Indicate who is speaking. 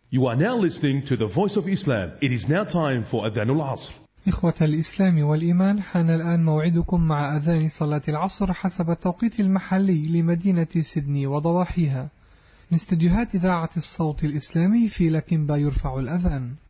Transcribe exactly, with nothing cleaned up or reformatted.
Speaker 1: You are now listening to the Voice of Islam. It is now time for Adhan al-Asr.
Speaker 2: إخوة الإسلام والإيمان، حان الآن موعدكم مع أذان صلاة العصر حسب التوقيت المحلي لمدينة سيدني وضواحيها. من استديوهات إذاعة الصوت الإسلامي في لكنبا يرفع الأذان.